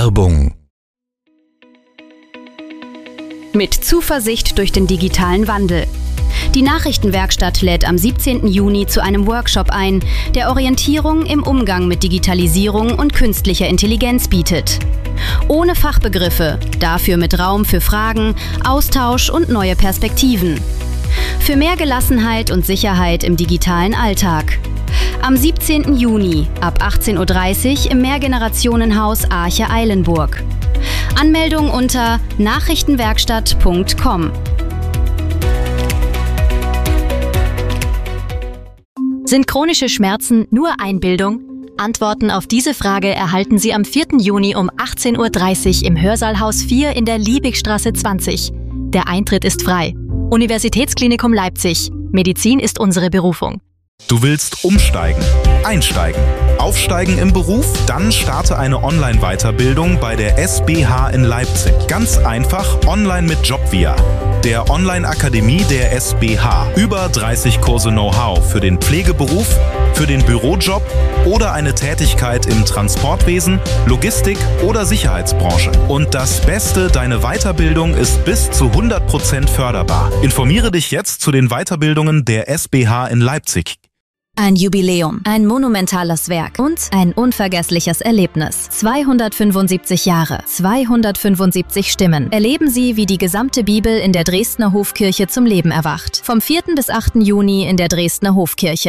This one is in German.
Werbung. Mit Zuversicht durch den digitalen Wandel. Die Nachrichtenwerkstatt lädt am 17. Juni zu einem Workshop ein, der Orientierung im Umgang mit Digitalisierung und künstlicher Intelligenz bietet. Ohne Fachbegriffe, dafür mit Raum für Fragen, Austausch und neue Perspektiven. Für mehr Gelassenheit und Sicherheit im digitalen Alltag. Am 17. Juni ab 18:30 Uhr im Mehrgenerationenhaus Arche Eilenburg. Anmeldung unter nachrichtenwerkstatt.com. Sind chronische Schmerzen nur Einbildung? Antworten auf diese Frage erhalten Sie am 4. Juni um 18:30 Uhr im Hörsaal Haus 4 in der Liebigstraße 20. Der Eintritt ist frei. Universitätsklinikum Leipzig. Medizin ist unsere Berufung. Du willst umsteigen, einsteigen, aufsteigen im Beruf? Dann starte eine Online-Weiterbildung bei der SBH in Leipzig. Ganz einfach online mit Jobvia, der Online-Akademie der SBH. Über 30 Kurse Know-how für den Pflegeberuf, für den Bürojob oder eine Tätigkeit im Transportwesen, Logistik oder Sicherheitsbranche. Und das Beste, deine Weiterbildung ist bis zu 100% förderbar. Informiere dich jetzt zu den Weiterbildungen der SBH in Leipzig. Ein Jubiläum, ein monumentales Werk und ein unvergessliches Erlebnis. 275 Jahre, 275 Stimmen. Erleben Sie, wie die gesamte Bibel in der Dresdner Hofkirche zum Leben erwacht. Vom 4. bis 8. Juni in der Dresdner Hofkirche.